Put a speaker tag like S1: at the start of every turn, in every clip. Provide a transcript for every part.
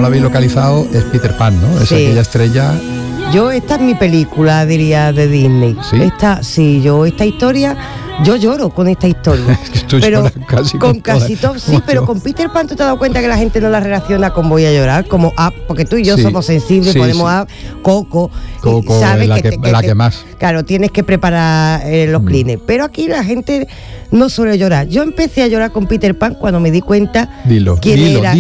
S1: lo habéis localizado, es Peter Pan, ¿no? Es aquella estrella.
S2: Esta es mi película, diría, de Disney.
S1: ¿Sí?
S2: Esta historia, yo lloro con esta historia.
S1: Pero casi con
S2: casi todo, sí, pero con Peter Pan tú te has dado cuenta que la gente no la relaciona con Voy a llorar, como porque tú y yo somos sensibles, podemos Coco, sabes
S1: la que más.
S2: Claro, tienes que preparar los clines, pero aquí la gente no suele llorar. Yo empecé a llorar con Peter Pan cuando me di cuenta quién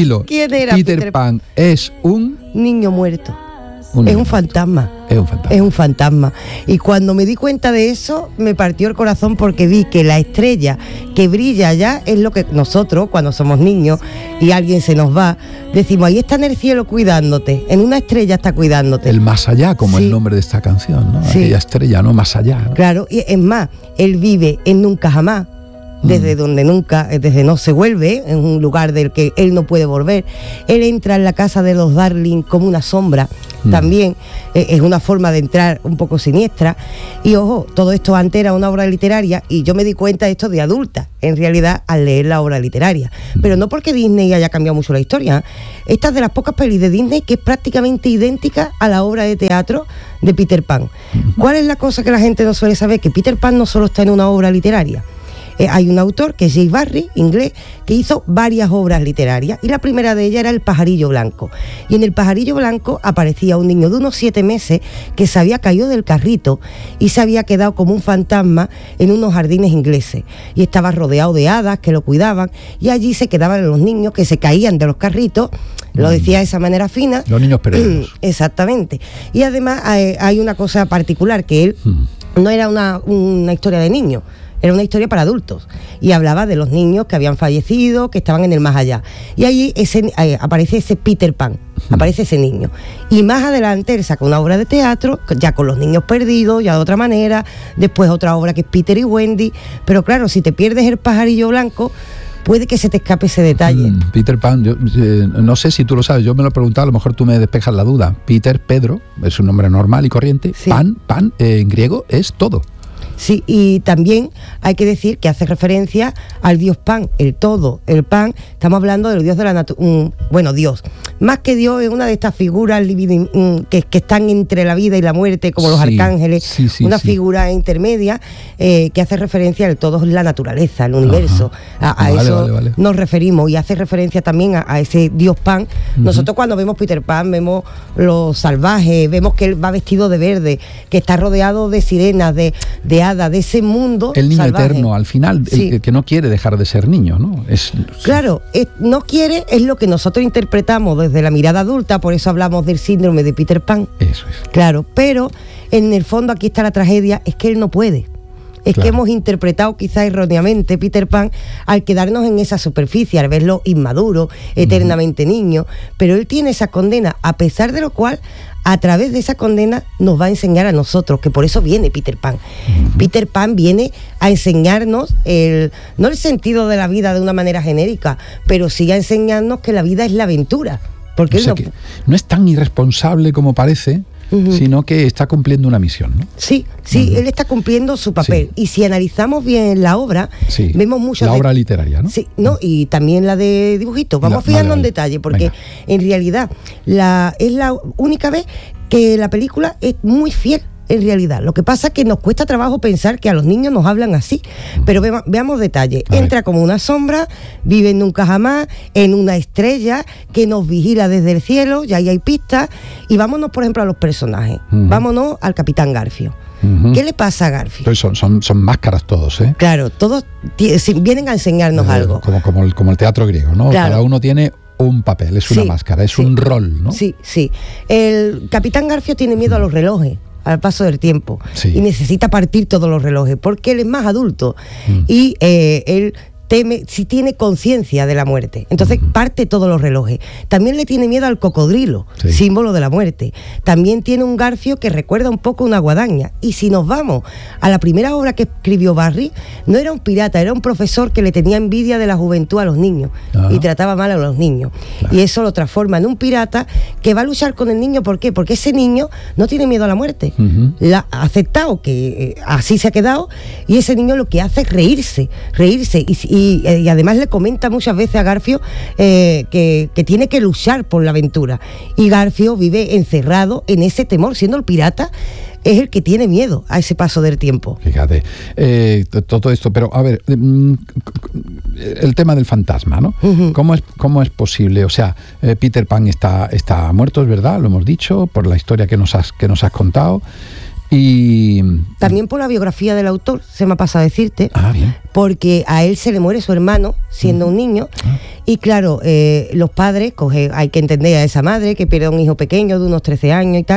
S2: era
S1: Peter Pan es un
S2: niño muerto. Es un fantasma. Es un fantasma. Y cuando me di cuenta de eso, me partió el corazón porque vi que la estrella que brilla allá es lo que nosotros, cuando somos niños y alguien se nos va, decimos, ahí está en el cielo cuidándote. En una estrella está cuidándote.
S1: El más allá, como el nombre de esta canción, ¿no? Aquella estrella, ¿no? Más allá, ¿no?
S2: Claro, y es más, él vive en nunca jamás. Desde donde nunca, desde no se vuelve, en un lugar del que él no puede volver. Él entra en la casa de los Darling como una sombra, también es una forma de entrar un poco siniestra. Y ojo, todo esto antes era una obra literaria y yo me di cuenta de esto de adulta, en realidad, al leer la obra literaria. Pero no porque Disney haya cambiado mucho la historia. Esta es de las pocas pelis de Disney que es prácticamente idéntica a la obra de teatro de Peter Pan. ¿Cuál es la cosa que la gente no suele saber? Que Peter Pan no solo está en una obra literaria. Hay un autor que es J. Barrie, inglés, que hizo varias obras literarias y la primera de ellas era El pajarillo blanco. Y en El pajarillo blanco aparecía un niño de unos 7 meses que se había caído del carrito y se había quedado como un fantasma en unos jardines ingleses y estaba rodeado de hadas que lo cuidaban y allí se quedaban los niños que se caían de los carritos, lo decía de esa manera fina.
S1: Los niños perdidos.
S2: Exactamente. Y además hay una cosa particular, que él no era una historia de niños, era una historia para adultos y hablaba de los niños que habían fallecido, que estaban en el más allá. Y allí aparece ese Peter Pan, aparece ese niño. Y más adelante él saca una obra de teatro, ya con los niños perdidos, ya de otra manera. Después otra obra que es Peter y Wendy. Pero claro, si te pierdes El pajarillo blanco, puede que se te escape ese detalle.
S1: Peter Pan, yo, no sé si tú lo sabes, yo me lo he preguntado, a lo mejor tú me despejas la duda. Peter, Pedro, es un nombre normal y corriente. Sí. Pan, en griego es todo.
S2: Sí, y también hay que decir que hace referencia al dios Pan, el todo, el Pan. Estamos hablando del dios de la naturaleza. Bueno, Dios. Más que Dios, es una de estas figuras que están entre la vida y la muerte, como los arcángeles. Una figura intermedia que hace referencia al todo, es la naturaleza, el universo. A eso nos referimos. Y hace referencia también a ese dios Pan. Nosotros cuando vemos Peter Pan, vemos lo salvaje, vemos que él va vestido de verde, que está rodeado de sirenas, de hadas, de ese mundo
S1: el niño
S2: salvaje.
S1: Eterno, al final, el que no quiere dejar de ser niño, ¿no?
S2: Claro, no quiere, es lo que nosotros interpretamos desde la mirada adulta, por eso hablamos del síndrome de Peter Pan.
S1: Eso es.
S2: Claro, pero en el fondo aquí está la tragedia, es que él no puede. Es que hemos interpretado quizá erróneamente Peter Pan al quedarnos en esa superficie, al verlo inmaduro, eternamente niño, pero él tiene esa condena, a pesar de lo cual, a través de esa condena nos va a enseñar a nosotros, que por eso viene Peter Pan. Peter Pan viene a enseñarnos no el sentido de la vida de una manera genérica, pero sí a enseñarnos que la vida es la aventura. Porque
S1: que no es tan irresponsable como parece, sino que está cumpliendo una misión, ¿no?
S2: Sí, él está cumpliendo su papel. Y si analizamos bien la obra, vemos mucho...
S1: La obra literaria, ¿no?
S2: Sí, ¿no? Y también la de dibujitos. Vamos fijando en detalle, porque en realidad es la única vez que la película es muy fiel. En realidad, lo que pasa es que nos cuesta trabajo pensar que a los niños nos hablan así, pero veamos detalles. Entra como una sombra, vive nunca jamás, en una estrella que nos vigila desde el cielo, ya ahí hay pistas, y vámonos, por ejemplo, a los personajes. Vámonos al Capitán Garfio. ¿Qué le pasa a Garfio?
S1: Pues son máscaras todos, ¿eh?
S2: Claro, todos vienen a enseñarnos algo.
S1: Como el teatro griego, ¿no?
S2: Claro.
S1: Cada uno tiene un papel, es una máscara, es un rol, ¿no?
S2: Sí. El Capitán Garfio tiene miedo a los relojes, al paso del tiempo, y necesita partir todos los relojes porque él es más adulto y él teme, si tiene conciencia de la muerte, entonces parte todos los relojes. También le tiene miedo al cocodrilo, símbolo de la muerte. También tiene un garfio que recuerda un poco una guadaña. Y si nos vamos a la primera obra que escribió Barrie, no era un pirata, era un profesor que le tenía envidia de la juventud a los niños y trataba mal a los niños. Y eso lo transforma en un pirata que va a luchar con el niño. ¿Por qué? Porque ese niño no tiene miedo a la muerte. La ha aceptado que así se ha quedado, y ese niño lo que hace es reírse. Y Y además le comenta muchas veces a Garfio que tiene que luchar por la aventura. Y Garfio vive encerrado en ese temor, siendo el pirata es el que tiene miedo a ese paso del tiempo.
S1: Fíjate, todo esto, pero a ver, el tema del fantasma, ¿no? Uh-huh. ¿Cómo es posible? O sea, Peter Pan está muerto, es verdad, lo hemos dicho, por la historia que nos has contado. Y
S2: también por la biografía del autor, se me ha pasado a decirte,
S1: bien.
S2: Porque a él se le muere su hermano siendo un niño, y claro, los padres, hay que entender a esa madre que pierde a un hijo pequeño de unos 13 años y tal,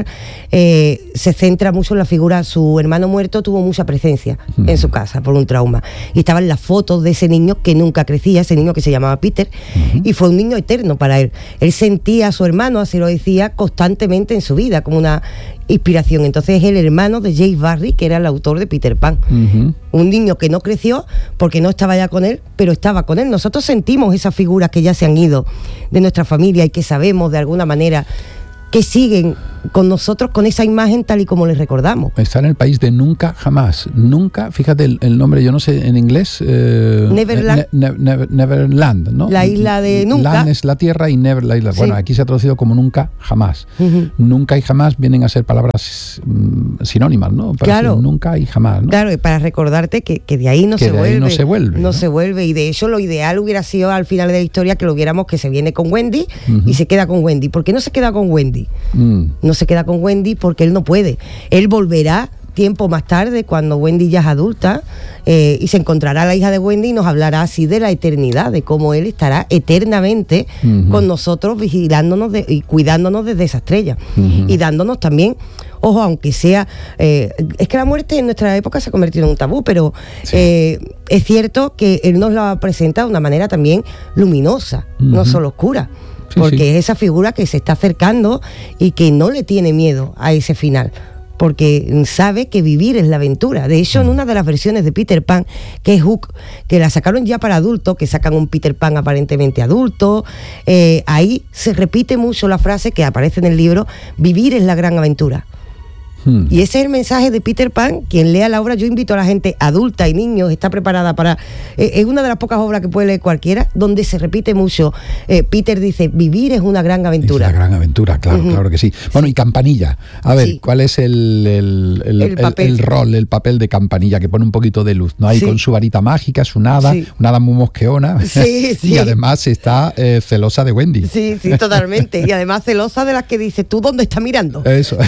S2: se centra mucho en la figura. Su hermano muerto tuvo mucha presencia en su casa por un trauma, y estaban las fotos de ese niño que nunca crecía, ese niño que se llamaba Peter, y fue un niño eterno para él. Él sentía a su hermano, así lo decía, constantemente en su vida, como una inspiración. Entonces es el hermano de J. Barrie, que era el autor de Peter Pan. Un niño que no creció porque no estaba ya con él, pero estaba con él. Nosotros sentimos esas figuras que ya se han ido de nuestra familia y que sabemos de alguna manera que siguen con nosotros, con esa imagen tal y como les recordamos.
S1: Está en el país de Nunca Jamás. Nunca, fíjate el nombre, yo no sé en inglés.
S2: Neverland.
S1: Neverland, ¿no?
S2: La isla de Nunca.
S1: Land es la tierra y Never la isla.
S2: Sí.
S1: Bueno, aquí se ha traducido como Nunca Jamás. Nunca y jamás vienen a ser palabras sinónimas, ¿no? Para
S2: claro.
S1: decir nunca y jamás, ¿no?
S2: Claro, y para recordarte que de ahí no se vuelve.
S1: No se vuelve.
S2: No se vuelve, y de hecho lo ideal hubiera sido al final de la historia que lo viéramos que se viene con Wendy y se queda con Wendy. ¿Por qué no se queda con Wendy? No se queda con Wendy porque él no puede. Él volverá tiempo más tarde, cuando Wendy ya es adulta, y se encontrará la hija de Wendy y nos hablará así de la eternidad, de cómo él estará eternamente con nosotros, vigilándonos y cuidándonos desde esa estrella, y dándonos también, ojo, aunque sea, es que la muerte en nuestra época se ha convertido en un tabú, pero sí. Es cierto que él nos la presenta de una manera también luminosa, no solo oscura. Sí, porque sí. Es esa figura que se está acercando y que no le tiene miedo a ese final, porque sabe que vivir es la aventura. De hecho, en una de las versiones de Peter Pan, que es Hook, que la sacaron ya para adultos, que sacan un Peter Pan aparentemente adulto, ahí se repite mucho la frase que aparece en el libro: vivir es la gran aventura. Y ese es el mensaje de Peter Pan. Quien lea la obra, yo invito a la gente adulta y niños, está preparada para... es una de las pocas obras que puede leer cualquiera, donde se repite mucho. Peter dice, vivir es una gran aventura.
S1: Es una gran aventura, claro, claro que sí. Bueno, y Campanilla. A ver, sí. ¿Cuál es el rol, el papel de Campanilla? Que pone un poquito de luz, ¿no? Ahí con su varita mágica, su hada, una hada muy mosqueona. Sí, sí. Y además está celosa de Wendy.
S2: Sí, sí, totalmente. Y además celosa de las que dice, ¿tú dónde estás mirando?
S1: Eso.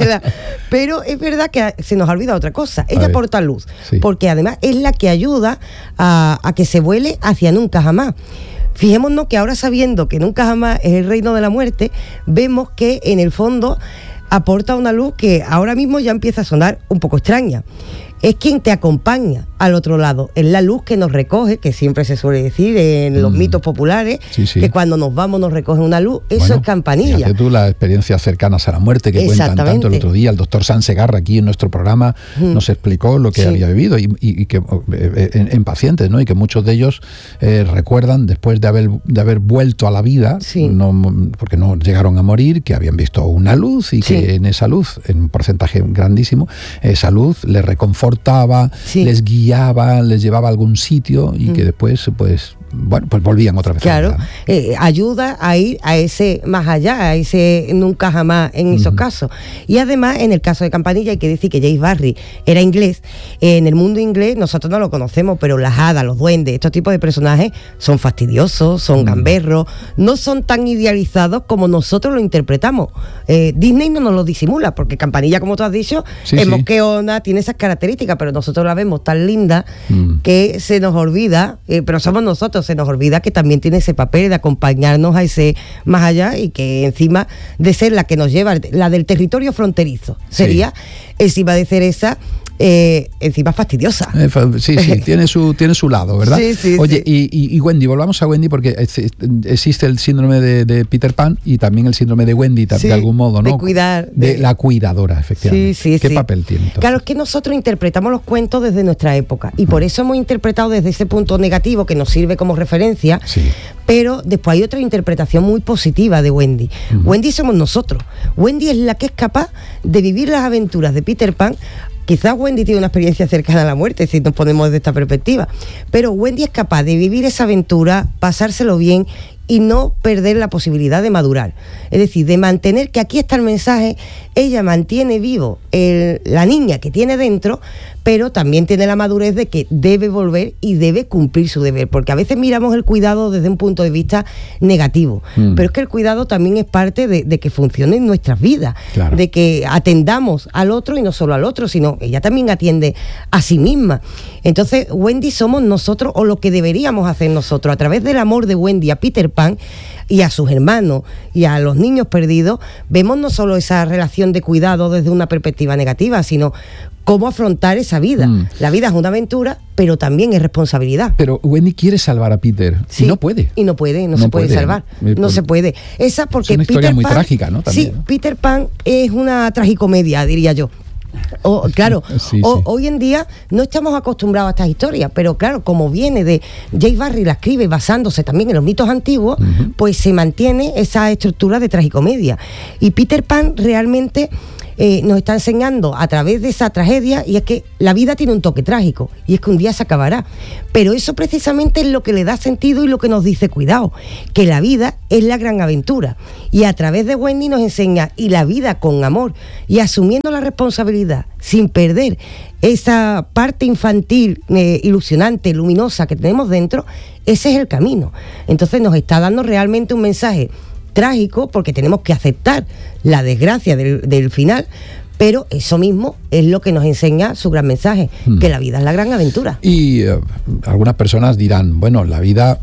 S2: Pero es verdad que se nos ha olvidado otra cosa. Ella aporta luz, porque además es la que ayuda a que se vuele hacia Nunca Jamás. Fijémonos que ahora, sabiendo que Nunca Jamás es el reino de la muerte, vemos que en el fondo aporta una luz que ahora mismo ya empieza a sonar un poco extraña. Es quien te acompaña al otro lado, es la luz que nos recoge, que siempre se suele decir en los mitos populares, que cuando nos vamos nos recoge una luz. Eso es Campanilla.
S1: Fíjate tú las experiencias cercanas a la muerte que cuentan tanto. El otro día el doctor San Segarra aquí en nuestro programa nos explicó lo que había vivido y que en pacientes, ¿no? Y que muchos de ellos recuerdan, después de haber vuelto a la vida, no, porque no llegaron a morir, que habían visto una luz y que en esa luz, en un porcentaje grandísimo, esa luz les reconfortaba, les guiaba, les llevaba a algún sitio y que después, pues volvían otra vez.
S2: Claro, ayuda a ir a ese más allá, a ese Nunca Jamás en esos casos. Y además, en el caso de Campanilla, hay que decir que J. Barrie era inglés. En el mundo inglés nosotros no lo conocemos, pero las hadas, los duendes, estos tipos de personajes son fastidiosos, son gamberros, no son tan idealizados como nosotros lo interpretamos. Disney no nos lo disimula, porque Campanilla, como tú has dicho, es mosqueona, tiene esas características, pero nosotros la vemos tan linda que se nos olvida, pero somos nosotros, se nos olvida que también tiene ese papel de acompañarnos a ese más allá, y que encima de ser la que nos lleva, la del territorio fronterizo, sería encima de ser esa, encima fastidiosa.
S1: Sí, tiene su lado, ¿verdad? Oye, y Wendy, volvamos a Wendy, porque existe el síndrome de Peter Pan y también el síndrome de Wendy, de algún modo, ¿no?
S2: De cuidar.
S1: De la cuidadora, efectivamente. ¿Qué papel tiene entonces?
S2: Claro, es que nosotros interpretamos los cuentos desde nuestra época, y por eso hemos interpretado desde ese punto negativo que nos sirve como referencia, pero después hay otra interpretación muy positiva de Wendy. Wendy somos nosotros. Wendy es la que es capaz de vivir las aventuras de Peter Pan Quizás Wendy tiene una experiencia cercana a la muerte, si nos ponemos desde esta perspectiva, pero Wendy es capaz de vivir esa aventura, pasárselo bien y no perder la posibilidad de madurar. Es decir, de mantener, que aquí está el mensaje, ella mantiene vivo la niña que tiene dentro, pero también tiene la madurez de que debe volver y debe cumplir su deber, porque a veces miramos el cuidado desde un punto de vista negativo, pero es que el cuidado también es parte de que funcione en nuestras vidas, claro, de que atendamos al otro y no solo al otro, sino ella también atiende a sí misma. Entonces, Wendy somos nosotros, o lo que deberíamos hacer nosotros, a través del amor de Wendy a Peter Pan y a sus hermanos y a los niños perdidos, vemos no solo esa relación de cuidado desde una perspectiva negativa, sino cómo afrontar esa vida. La vida es una aventura, pero también es responsabilidad.
S1: Pero Wendy quiere salvar a Peter, sí, y no puede.
S2: Y no se puede salvar. No se puede. Esa porque
S1: es una historia muy trágica, ¿no? También,
S2: sí, ¿no? Peter Pan es una tragicomedia, diría yo. Claro, sí. Hoy en día no estamos acostumbrados a estas historias, pero claro, como viene de Jay Barry, la escribe basándose también en los mitos antiguos, pues se mantiene esa estructura de tragicomedia. Y Peter Pan realmente nos está enseñando a través de esa tragedia, y es que la vida tiene un toque trágico, y es que un día se acabará, pero eso precisamente es lo que le da sentido y lo que nos dice, cuidado, que la vida es la gran aventura, y a través de Wendy nos enseña, y la vida con amor y asumiendo la responsabilidad sin perder esa parte infantil, ilusionante, luminosa que tenemos dentro. Ese es el camino. Entonces nos está dando realmente un mensaje trágico, porque tenemos que aceptar la desgracia del final, pero eso mismo es lo que nos enseña su gran mensaje, que la vida es la gran aventura.
S1: Y algunas personas dirán, bueno, la vida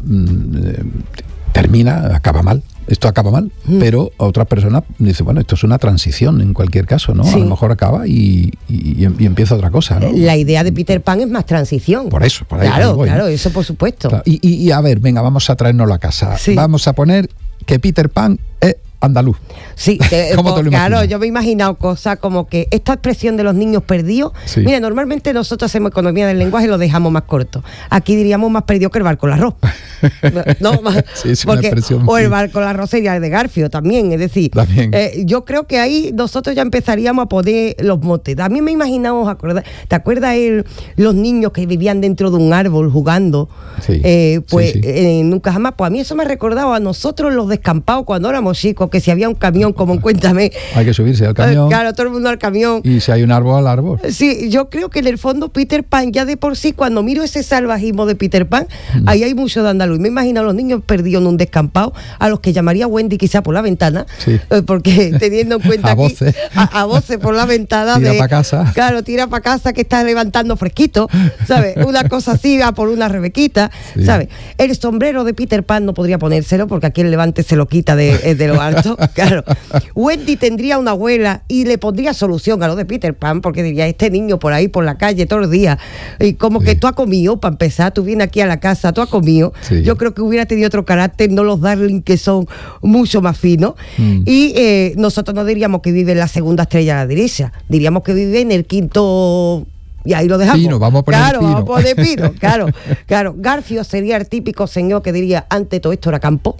S1: termina, acaba mal, esto acaba mal, pero otras personas dicen, bueno, esto es una transición en cualquier caso, ¿no? Sí. A lo mejor acaba y empieza otra cosa, ¿no?
S2: La idea de Peter Pan es más transición.
S1: Por ahí
S2: claro,
S1: voy,
S2: claro, eso por supuesto.
S1: Claro. Y a ver, venga, vamos a traérnoslo a casa. Sí. Vamos a poner que Peter Pan es andaluz.
S2: Sí,
S1: ¿Cómo te lo
S2: claro,
S1: imaginas?
S2: yo me he imaginado cosas como que esta expresión de los niños perdidos, sí. Mira, normalmente nosotros hacemos economía del lenguaje y lo dejamos más corto. Aquí diríamos más perdido que el barco del arroz. No,
S1: sí, es una expresión.
S2: O el barco del arroz sería el de Garfio también, es decir, yo creo que ahí nosotros ya empezaríamos a poner los motes. También me imaginamos, ¿te acuerdas los niños que vivían dentro de un árbol jugando?
S1: Sí,
S2: pues
S1: sí.
S2: Nunca jamás. Pues a mí eso me recordaba a nosotros los descampados cuando éramos chicos, que si había un camión como en Cuéntame,
S1: hay que subirse al camión.
S2: Claro, todo el mundo al camión.
S1: Y si hay un árbol, al árbol.
S2: Sí, yo creo que en el fondo Peter Pan, ya de por sí, cuando miro ese salvajismo de Peter Pan, ahí hay mucho de andaluz. Me imagino a los niños perdidos en un descampado, a los que llamaría Wendy quizá por la ventana, sí. Porque teniendo en cuenta
S1: a voces.
S2: A voces por la ventana.
S1: Tira para casa.
S2: Claro, tira para casa, que está levantando fresquito, ¿sabes? Una cosa así, va por una rebequita, sí. ¿Sabes? El sombrero de Peter Pan no podría ponérselo, porque aquí el levante se lo quita de lo alto. Claro. Wendy tendría una abuela y le pondría solución a lo de Peter Pan, porque diría, este niño por ahí por la calle todos los días, y como que tú has comido, para empezar, tú vienes aquí a la casa, tú has comido. Sí. Yo creo que hubiera tenido otro carácter, no los Darling, que son mucho más finos. Y nosotros no diríamos que vive en la segunda estrella a la derecha, diríamos que vive en el quinto. Y ahí lo dejamos.
S1: Pino, vamos a poner
S2: Pino.
S1: Vamos
S2: a poner Pino, claro. Garfio sería el típico señor que diría, ante todo esto era campo,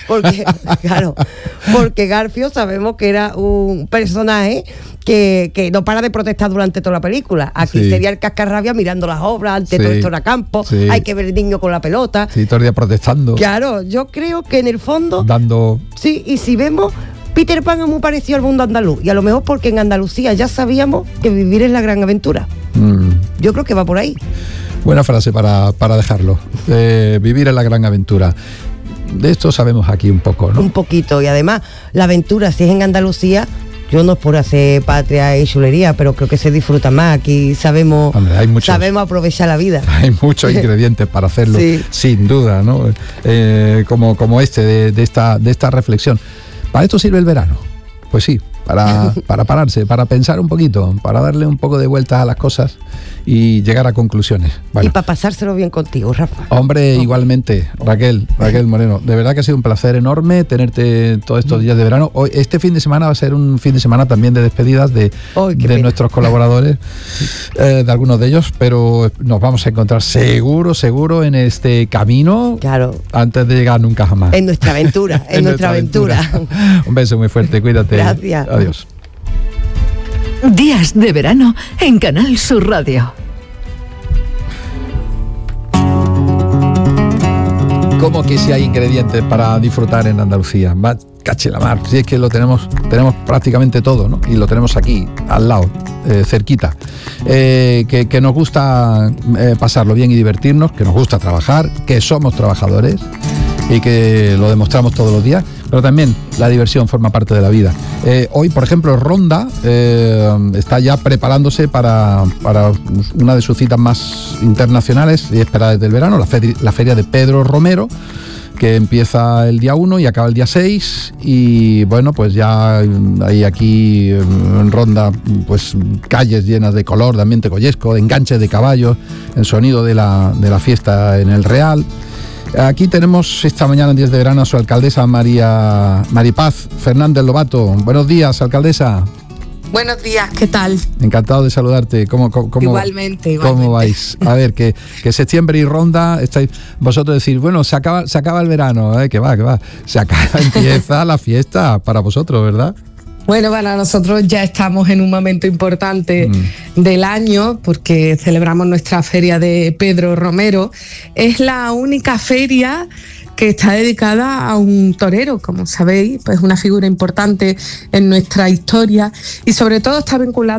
S2: porque Garfio sabemos que era un personaje que no para de protestar durante toda la película. Aquí sería el cascarrabia mirando las obras, ante todo esto era campo, hay que ver el niño con la pelota.
S1: Sí, todo el día protestando.
S2: Claro, yo creo que en el fondo...
S1: Dando...
S2: Sí, y si vemos... Peter Pan es muy parecido al mundo andaluz, y a lo mejor porque en Andalucía ya sabíamos que vivir es la gran aventura. Yo creo que va por ahí.
S1: Buena frase para dejarlo. Vivir es la gran aventura. De esto sabemos aquí un poco, ¿no?
S2: Un poquito, y además la aventura, si es en Andalucía, yo no es por hacer patria y chulería, pero creo que se disfruta más. Aquí sabemos aprovechar la vida. Hay
S1: muchos ingredientes para hacerlo, sí. Sin duda, ¿no? Como de esta reflexión. ¿Para esto sirve el verano? Pues sí, para pararse, para pensar un poquito, para darle un poco de vueltas a las cosas y llegar a conclusiones. Bueno.
S2: Y para pasárselo bien contigo, Rafa.
S1: Hombre, igualmente, Raquel Moreno, de verdad que ha sido un placer enorme tenerte todos estos días de verano. Hoy, este fin de semana va a ser un fin de semana también de despedidas de nuestros colaboradores, de algunos de ellos, pero nos vamos a encontrar seguro en este camino, antes de llegar nunca jamás.
S2: En nuestra aventura, en nuestra aventura.
S1: Un beso muy fuerte, cuídate.
S2: Gracias.
S1: Adiós.
S3: Días de verano en Canal Sur Radio.
S1: ¿Cómo que si hay ingredientes para disfrutar en Andalucía? Cache la mar, si es que lo tenemos prácticamente todo, ¿no? Y lo tenemos aquí, al lado, cerquita. Que nos gusta pasarlo bien y divertirnos, que nos gusta trabajar, que somos trabajadores y que lo demostramos todos los días, pero también la diversión forma parte de la vida. Hoy, por ejemplo, Ronda está ya preparándose para una de sus citas más internacionales y esperada desde el verano, la feria de Pedro Romero, que empieza el día 1 y acaba el día 6, y bueno, pues ya hay aquí en Ronda pues calles llenas de color, de ambiente goyesco, de enganches de caballos, el sonido de la fiesta en el Real. Aquí tenemos esta mañana en Días de Verano a su alcaldesa Maripaz Fernández Lobato. Buenos días, alcaldesa.
S4: Buenos días, ¿qué tal?
S1: Encantado de saludarte. ¿Cómo
S4: igualmente.
S1: ¿Cómo vais? A ver, que septiembre y Ronda, estáis vosotros decir, bueno, se acaba el verano, que va. Empieza la fiesta para vosotros, ¿verdad?
S4: Bueno, para nosotros ya estamos en un momento importante del año, porque celebramos nuestra feria de Pedro Romero. Es la única feria que está dedicada a un torero, como sabéis, pues una figura importante en nuestra historia, y sobre todo está vinculada